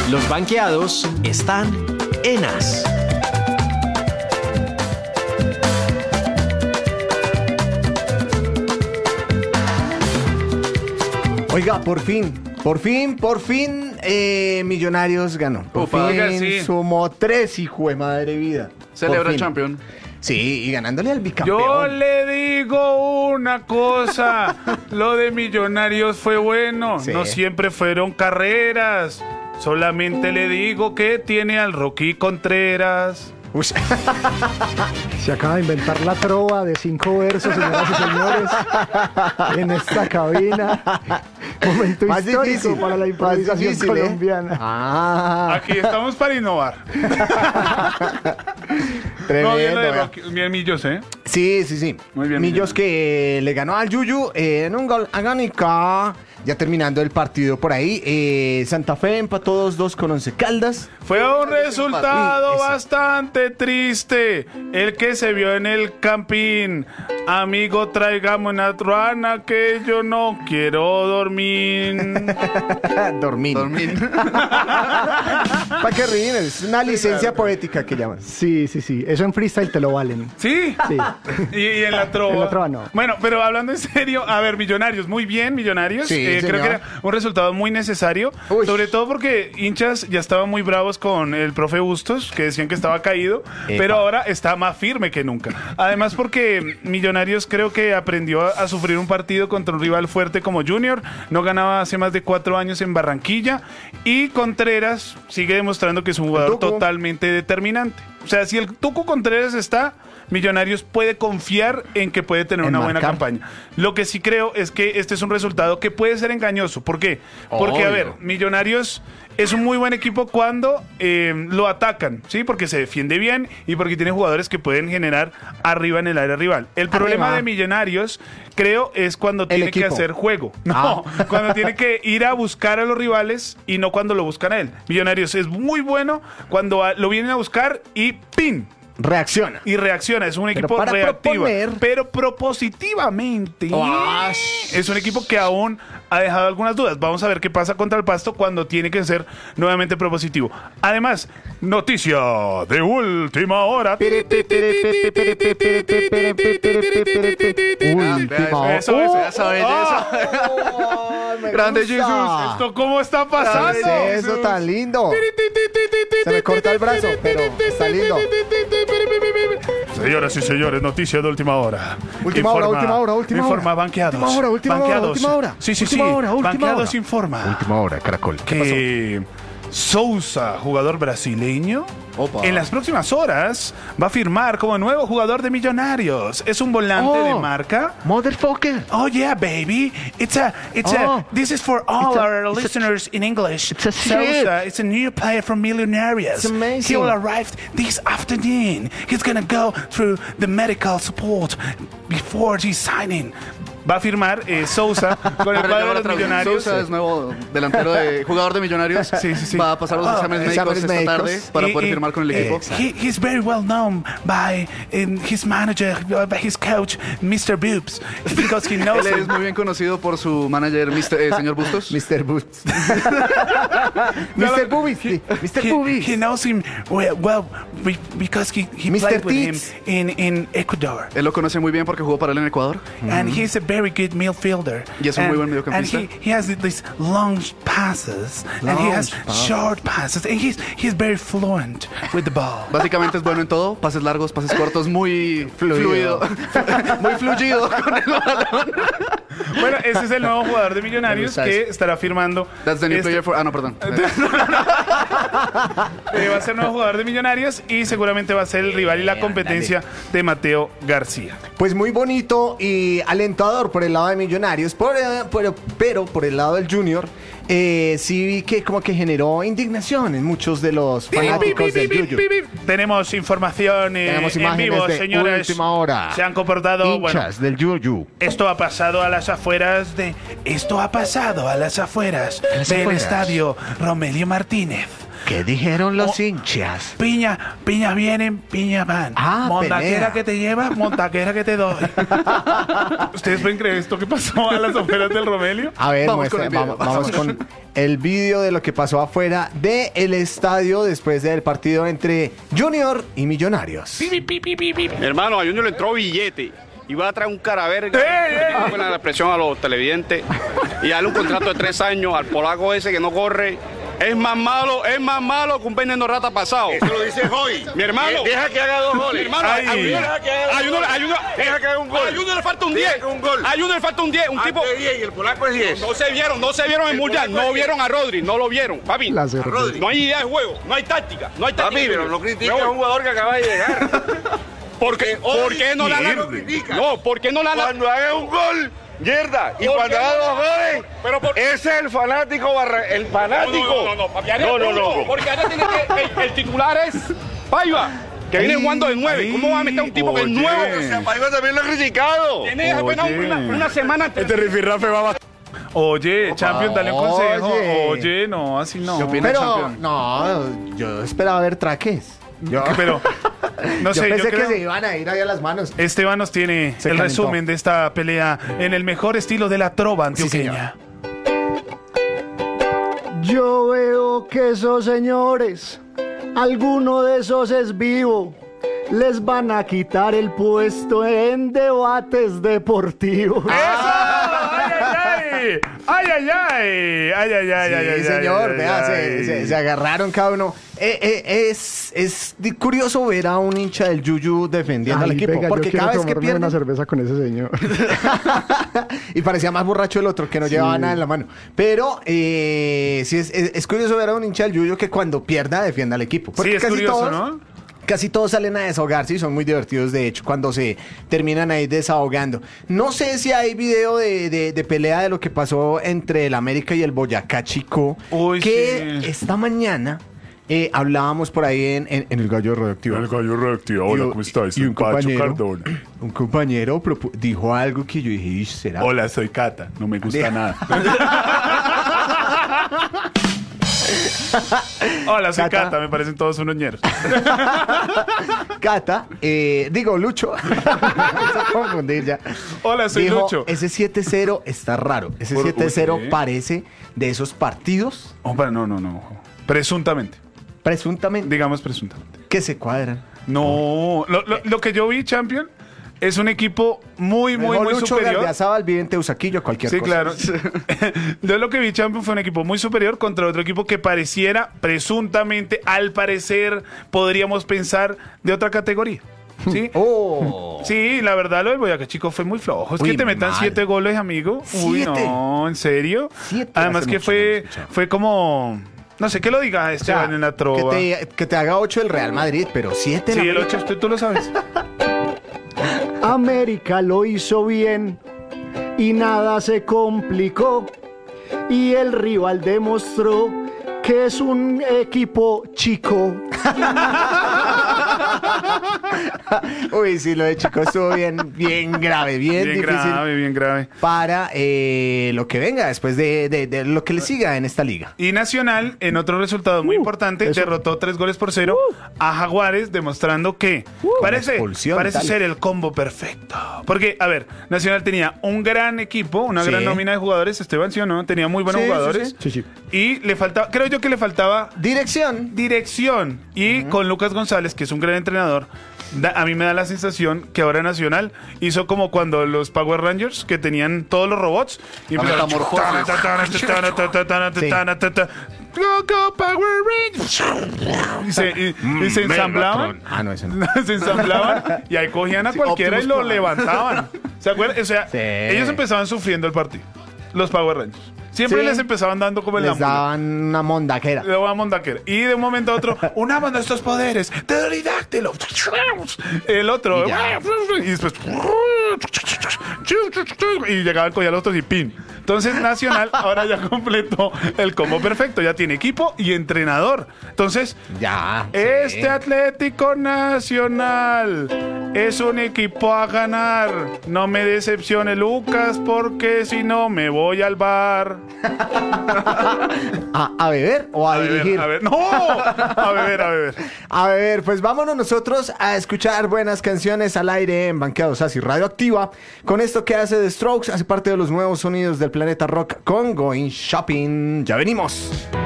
Los banqueados están en As. Oiga, por fin, Millonarios ganó. Por fin sí. sumó 3, hijo de madre vida. Celebra Por el fin. campeón. Sí, y ganándole al bicampeón. Yo le digo una cosa, lo de Millonarios fue bueno, Sí. no siempre fueron carreras. Solamente le digo que tiene al Rocky Contreras. Uy, Se acaba de inventar la trova de 5 versos, señoras y señores, en esta cabina. Momento más histórico difícil, para la más improvisación difícil, ¿eh? colombiana. Ah, Aquí estamos para innovar. tremendo. No, bien lo de vea. Rocky, bien Millos, ¿eh? Sí, sí, sí. Muy bien, Millos que le ganó al Yuyu en un gol agónico. Ya terminando el partido por ahí. Santa Fe empató 2-2 con Once Caldas. Fue un resultado Uy, ese. bastante triste el que se vio en el campín. Amigo, tráigame una truana que yo no quiero dormir. Dormir. ¿Para qué ríen? Es una licencia poética que llaman. Sí, sí, sí. Eso en freestyle te lo valen. ¿Sí? Sí. Y en la trova. En la trova no. Bueno, pero hablando en serio, a ver, Millonarios, muy bien, Millonarios. Sí, Creo señor. que era un resultado muy necesario. Uy. Sobre todo porque hinchas ya estaban muy bravos con el profe Bustos, que decían que estaba caído, pero ahora está más firme que nunca. Además porque Millonarios creo que aprendió a sufrir un partido contra un rival fuerte como Junior. No ganaba hace más de 4 años en Barranquilla. Y Contreras sigue demostrando que es un jugador Tucu. totalmente determinante. O sea, si el Tucu Contreras está, Millonarios puede confiar en que puede tener una buena Enmarcar. campaña. Lo que sí creo es que este es un resultado que puede ser engañoso. ¿Por qué? Porque, a Obvio. ver, Millonarios es un muy buen equipo cuando lo atacan, ¿sí? Porque se defiende bien y porque tiene jugadores que pueden generar arriba en el área rival. El problema Arriba. de Millonarios, creo, es cuando tiene que equipo. hacer juego. No, cuando tiene que ir a buscar a los rivales y no cuando lo buscan a él. Millonarios es muy bueno cuando lo vienen a buscar y ¡pin! Reacciona. Y reacciona, es un equipo para reactivo, proponer. pero propositivamente. Es un equipo que aún ha dejado algunas dudas. Vamos a ver qué pasa contra el Pasto cuando tiene que ser nuevamente propositivo. Además, noticia de última hora. Última Eso, Esa belleza. Grande Jesús. ¿Esto cómo está pasando? ¿Qué es eso tan lindo? Se me corta el brazo, pero está lindo. Señoras y señores, noticia de última hora. Última hora, última hora. Informa Banqueados. Última hora. Sí. Última hora. Banqueados informa Última hora, Caracol. que Sousa, jugador brasileño, Opa. en las próximas horas va a firmar como nuevo jugador de Millonarios. Es un volante de marca. Motherfucker. Oh yeah, baby. This is for all our listeners in English. it's a secret. Sousa, it's a new player from Millonarios. It's amazing. He will arrive this afternoon. He's gonna go through the medical support before he's signing. Va a firmar Sousa con el Pero cuadro yo de la los traducción. Millonarios. Sousa es nuevo delantero de jugador de Millonarios. Sí. Va a pasar los exámenes médicos exámenes esta médicos. tarde para poder Y- firmar con el equipo. He's very well known by his manager, by his coach, Mr. Boobs, because he knows Él es him. muy bien conocido por su manager, señor Bustos. Mr. Boots. Mr. Boobies. Mr. Boobies. He knows him well because he Mr. played with him Tits. in Ecuador. Él lo conoce muy bien porque jugó para él en Ecuador. And he's a very good midfielder. Y es un muy buen And mediocampista. he has these long passes, and he has short passes, and he's very fluent with the ball. Básicamente es bueno en todo, pases largos, pases cortos, muy fluido, muy fluido con el balón. Bueno, ese es el nuevo jugador de Millonarios gusta que eso. estará firmando. That's the new este- player for... Ah, no, perdón. Va a ser nuevo jugador de Millonarios y seguramente va a ser el rival y la competencia de Mateo García. Pues muy bonito y alentador por el lado de Millonarios, pero por el lado del Junior, sí vi que como que generó indignación en muchos de los fanáticos del Yuyu. Tenemos información Tenemos en imágenes vivo, de señores. última hora. Se han comportado, bueno, Hinchas del Yuyu. esto ha pasado a las afueras del afueras. estadio Romelio Martínez. ¿Qué dijeron los hinchas? Piña vienen, piña van. Montaquera pelea. que te lleva, montaquera que te doy. ¿Ustedes pueden creer esto que pasó a las afueras del Romelio? A ver, Vamos con el video. vamos con el vídeo de lo que pasó afuera del estadio después del partido entre Junior y Millonarios. Mi hermano, a Junior le entró billete. Y va a traer un cara verga. Buena la presión a los televidentes. Y darle un contrato de 3 años al polaco ese que no corre. Es más malo que un veneno rata pasado. Eso lo dice hoy. Mi hermano. Deja que haga 2 goles. Mi hermano, Ay. deja que haga un gol. A Junior le falta un 10. Deja que un gol. A Junior le falta un 10. Un tipo. Antes 10 y el polaco es 10. No se vieron en el Mundial. No vieron a Rodri. No lo vieron. Papi. La cerveza. Rodri. No hay idea de juego. No hay táctica. No hay táctica. Papi, pero no critica a un jugador que acaba de llegar. ¿Por qué no la no critica. No, ¿por qué no la Cuando haga un gol, yerda. Y ¿Por cuando qué haga no? 2 goles, Pero por- ese es el fanático el fanático. No, papi, no. Porque ahora tiene que. El titular es Paiva, que viene jugando de 9. ¿Cómo va a meter a un tipo que es oye. nuevo? O sea, Paiva también lo ha criticado. Tiene apenas una semana. Este rifirrafe va a... Oye, Champion, dale un consejo. Oye. Oye, no, así no. ¿Qué opina? Pero, Champion. no, yo esperaba ver traques. Pero, no Yo sé, pensé yo creo... que se iban a ir ahí a las manos. Esteban nos tiene Se el calentó. resumen de esta pelea en el mejor estilo de la trova antioqueña. Yo veo que esos señores, alguno de esos es vivo. Les van a quitar el puesto en debates deportivos. ¡Ay, ay, ay! ¡Ay, ay, ay! ¡Ay, ay, Sí, ay! señor, ay, vea, ay, se agarraron cada uno. Es curioso ver a un hincha del Yuyu defendiendo al Ay, equipo, venga, porque yo quiero cada vez que tomarme pierden una cerveza con ese señor. y parecía más borracho el otro que no llevaba nada en la mano. Pero sí es curioso ver a un hincha del Yuyu que cuando pierda defienda al equipo. Sí, Porque es curioso, ¿no? Casi todos salen a desahogarse y son muy divertidos, de hecho, cuando se terminan ahí desahogando. No sé si hay video de pelea de lo que pasó entre el América y el Boyacá Chico, Uy, que sí. esta mañana hablábamos por ahí en el Gallo Radioactivo. El gallo reactivo. Hola, ¿cómo estás? Y Soy un Pacho compañero, Cardona. un compañero dijo algo que yo dije, "Ish, ¿será?" Hola, soy Cata. No me gusta nada. Hola, soy Cata. Cata, me parecen todos unos ñeros. Cata, digo Lucho, me hizo confundir ya. Hola, soy Dijo, Lucho. ese 7-0 está raro. Ese Por- 7-0 ¿qué? parece de esos partidos, Hombre, no. Presuntamente. presuntamente, Digamos presuntamente. que se cuadran. No, lo que yo vi, Champion, es un equipo muy Lucho superior. Gardiazabal, vive en Teusaquillo, cualquier Sí, cosa. claro. Yo lo que vi, Champion, fue un equipo muy superior contra otro equipo que pareciera, presuntamente, al parecer, podríamos pensar de otra categoría. ¿Sí? Oh. Sí, la verdad, lo del Boyacá Chico fue muy flojo. Es Uy, que te metan mal. 7 goles, amigo. Uy, 7. no, ¿en serio? 7 Además hace que mucho no lo fue escuchaba. como... No sé, ¿qué lo diga O sea, Esteban en la trova? que te haga 8 el Real Madrid, pero 7 Sí, el 8, tú lo sabes. América lo hizo bien y nada se complicó. Y el rival demostró que es un equipo chico. Uy, sí, lo de Chico estuvo bien grave, bien difícil. Bien grave. Para lo que venga después de lo que le siga en esta liga. Y Nacional, en otro resultado muy importante, eso. derrotó 3-0 a Jaguares, demostrando que parece expulsión, tal. ser el combo perfecto. Porque, a ver, Nacional tenía un gran equipo, una Sí. gran nómina de jugadores, Esteban, ¿sí o no? Tenía muy buenos Sí, jugadores. Sí, sí. Y le faltaba, creo yo que le faltaba Dirección. dirección. Y con Lucas González, que es un gran entrenador, a mí me da la sensación que ahora Nacional hizo como cuando los Power Rangers, que tenían todos los robots, y La empezaron- metamorfosis. Loco Power Rangers. Y se ensamblaban. Ah, no, eso no. Se ensamblaban y ahí cogían a cualquiera y lo levantaban. ¿Se acuerdan? O sea, Sí. ellos empezaban sufriendo el partido. Los Power Rangers. Siempre Sí. les empezaban dando como el Les daban una mondaquera. le voy a mondaquera. Y de un momento a otro, una de estos poderes, pterodáctilo. El otro, Y ya. y después, y llegaban con los otros y pin. Entonces Nacional ahora ya completó el combo perfecto, ya tiene equipo y entrenador. Entonces, Ya. este Atlético Nacional es un equipo a ganar. No me decepcione, Lucas, porque si no me voy al bar. ¿A beber o a dirigir? A ver, no, a beber. A ver, pues vámonos nosotros a escuchar buenas canciones al aire en Banqueados Así Radioactiva. Con esto que hace The Strokes, hace parte de los nuevos sonidos del planeta rock con Going Shopping. Ya venimos.